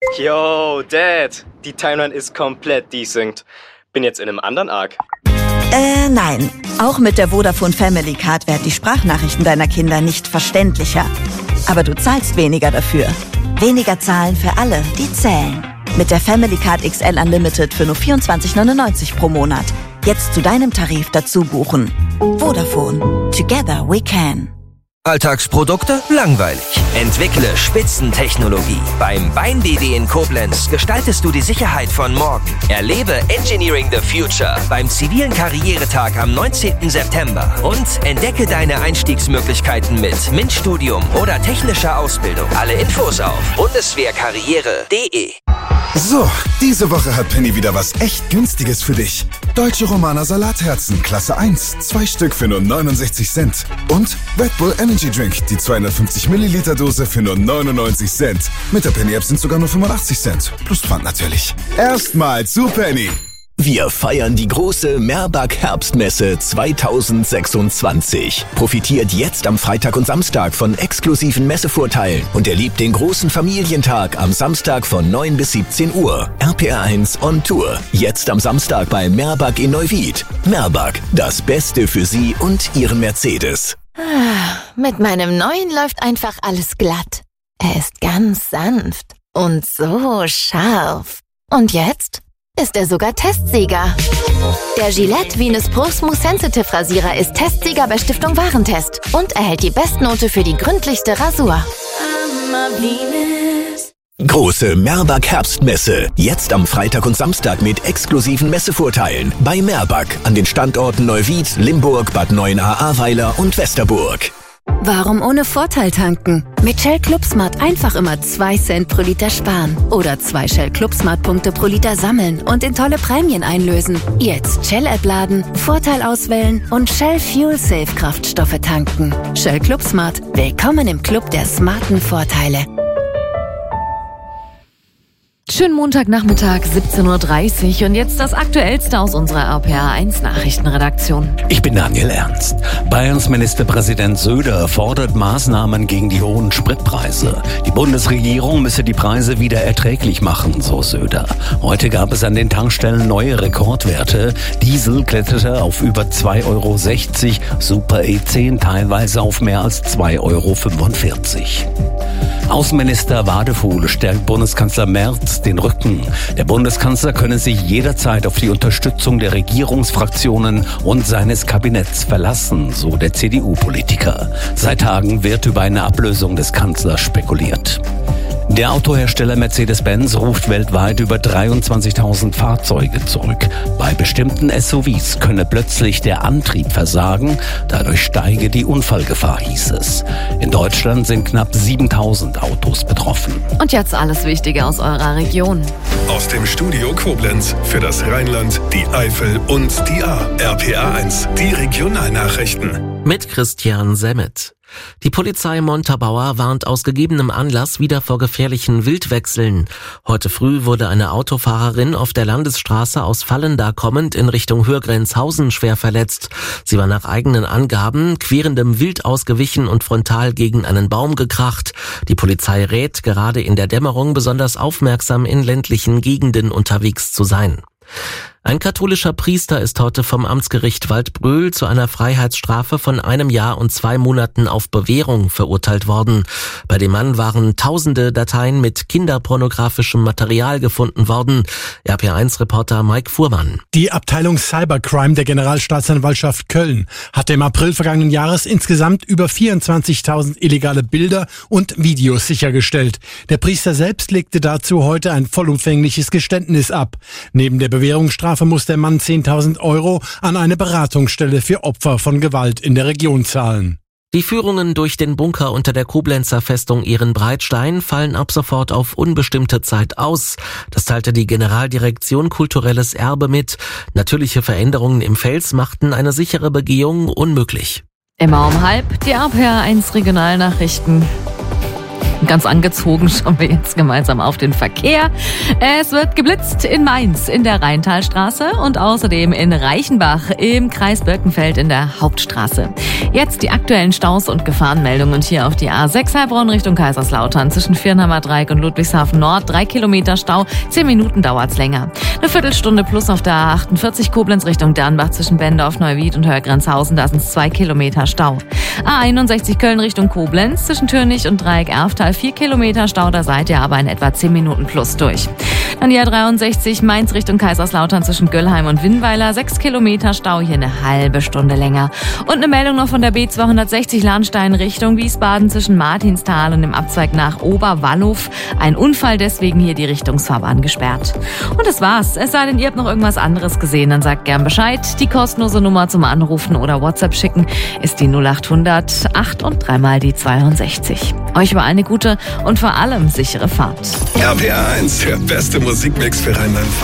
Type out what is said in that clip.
Yo, Dad, die Timeline ist komplett desynced. Bin jetzt in einem anderen Arc. Nein. Auch mit der Vodafone Family Card werden die Sprachnachrichten deiner Kinder nicht verständlicher. Aber du zahlst weniger dafür. Weniger zahlen für alle, die zählen. Mit der Family Card XL Unlimited für nur 24,99 pro Monat. Jetzt zu deinem Tarif dazu buchen. Vodafone. Together we can. Alltagsprodukte? Langweilig. Entwickle Spitzentechnologie. Beim BeIN.BW in Koblenz gestaltest du die Sicherheit von morgen. Erlebe Engineering the Future beim zivilen Karrieretag am 19. September. Und entdecke deine Einstiegsmöglichkeiten mit MINT-Studium oder technischer Ausbildung. Alle Infos auf bundeswehrkarriere.de. So, diese Woche hat Penny wieder was echt Günstiges für dich. Deutsche Romaner Salatherzen, Klasse 1, 2 Stück für nur 69 Cent. Und Red Bull Energy Drink, die 250 Milliliter Dose für nur 99 Cent. Mit der Penny App sind sogar nur 85 Cent. Plus Pfand natürlich. Erstmal zu Penny. Wir feiern die große Merbag Herbstmesse 2026. Profitiert jetzt am Freitag und Samstag von exklusiven Messevorteilen und erlebt den großen Familientag am Samstag von 9 bis 17 Uhr. RPR1 on Tour. Jetzt am Samstag bei Merbag in Neuwied. Merbag, das Beste für Sie und Ihren Mercedes. Mit meinem neuen läuft einfach alles glatt. Er ist ganz sanft und so scharf. Und jetzt ist er sogar Testsieger. Der Gillette Venus Pro Smooth Sensitive Rasierer ist Testsieger bei Stiftung Warentest und erhält die Bestnote für die gründlichste Rasur. Große Merbag Herbstmesse. Jetzt am Freitag und Samstag mit exklusiven Messevorteilen. Bei Merbag an den Standorten Neuwied, Limburg, Bad Neuenahr-Ahrweiler und Westerburg. Warum ohne Vorteil tanken? Mit Shell ClubSmart einfach immer 2 Cent pro Liter sparen. Oder 2 Shell ClubSmart-Punkte pro Liter sammeln und in tolle Prämien einlösen. Jetzt Shell-App laden, Vorteil auswählen und Shell Fuel Safe Kraftstoffe tanken. Shell ClubSmart. Willkommen im Club der smarten Vorteile. Schönen Montagnachmittag, 17:30 Uhr und jetzt das Aktuellste aus unserer RPR1 Nachrichtenredaktion. Ich bin Daniel Ernst. Bayerns Ministerpräsident Söder fordert Maßnahmen gegen die hohen Spritpreise. Die Bundesregierung müsse die Preise wieder erträglich machen, so Söder. Heute gab es an den Tankstellen neue Rekordwerte. Diesel kletterte auf über 2,60 €, Super E10 teilweise auf mehr als 2,45 €. Außenminister Wadefuhl stärkt Bundeskanzler Merz den Rücken. Der Bundeskanzler könne sich jederzeit auf die Unterstützung der Regierungsfraktionen und seines Kabinetts verlassen, so der CDU-Politiker. Seit Tagen wird über eine Ablösung des Kanzlers spekuliert. Der Autohersteller Mercedes-Benz ruft weltweit über 23.000 Fahrzeuge zurück. Bei bestimmten SUVs könne plötzlich der Antrieb versagen, dadurch steige die Unfallgefahr, hieß es. In Deutschland sind knapp 7.000 Autos betroffen. Und jetzt alles Wichtige aus eurer Region. Aus dem Studio Koblenz für das Rheinland, die Eifel und die Ahr. RPR1, die Regionalnachrichten. Mit Christian Semmet. Die Polizei Montabaur warnt aus gegebenem Anlass wieder vor gefährlichen Wildwechseln. Heute früh wurde eine Autofahrerin auf der Landesstraße aus Vallenda kommend in Richtung Hürgrenzhausen schwer verletzt. Sie war nach eigenen Angaben querendem Wild ausgewichen und frontal gegen einen Baum gekracht. Die Polizei rät, gerade in der Dämmerung besonders aufmerksam in ländlichen Gegenden unterwegs zu sein. Ein katholischer Priester ist heute vom Amtsgericht Waldbröl zu einer Freiheitsstrafe von 1 Jahr und 2 Monaten auf Bewährung verurteilt worden. Bei dem Mann waren tausende Dateien mit kinderpornografischem Material gefunden worden. RPR1-Reporter Mike Fuhrmann. Die Abteilung Cybercrime der Generalstaatsanwaltschaft Köln hatte im April vergangenen Jahres insgesamt über 24.000 illegale Bilder und Videos sichergestellt. Der Priester selbst legte dazu heute ein vollumfängliches Geständnis ab. Neben der Bewährungsstrafe muss der Mann 10.000 € an eine Beratungsstelle für Opfer von Gewalt in der Region zahlen. Die Führungen durch den Bunker unter der Koblenzer Festung Ehrenbreitstein fallen ab sofort auf unbestimmte Zeit aus. Das teilte die Generaldirektion Kulturelles Erbe mit. Natürliche Veränderungen im Fels machten eine sichere Begehung unmöglich. Immer um 12:30 die RPR1 Regionalnachrichten. Ganz angezogen schauen wir jetzt gemeinsam auf den Verkehr. Es wird geblitzt in Mainz in der Rheintalstraße und außerdem in Reichenbach im Kreis Birkenfeld in der Hauptstraße. Jetzt die aktuellen Staus und Gefahrenmeldungen hier auf die A6 Heilbronn Richtung Kaiserslautern zwischen Viernheimer Dreieck und Ludwigshafen Nord. 3 Kilometer Stau, 10 Minuten dauert's länger. Eine Viertelstunde plus auf der A48 Koblenz Richtung Dernbach zwischen Bendorf, Neuwied und Hörgrenzhausen. Da sind 2 Kilometer Stau. A61 Köln Richtung Koblenz zwischen Türnich und Dreieck Erftal 4 Kilometer Stau, da seid ihr aber in etwa 10 Minuten plus durch. Dann die A63 Mainz Richtung Kaiserslautern zwischen Göllheim und Winnweiler 6 Kilometer Stau, hier eine halbe Stunde länger. Und eine Meldung noch von der B260 Lahnstein Richtung Wiesbaden zwischen Martinsthal und dem Abzweig nach Oberwallow. Ein Unfall, deswegen hier die Richtungsfahrbahn gesperrt. Und das war's. Es sei denn, ihr habt noch irgendwas anderes gesehen, dann sagt gern Bescheid. Die kostenlose Nummer zum Anrufen oder WhatsApp schicken ist die 0800 8 und 3 die 62. Euch über eine gute und vor allem sichere Fahrt. RPR 1, der beste Musikmix für Rheinland-Pfalz.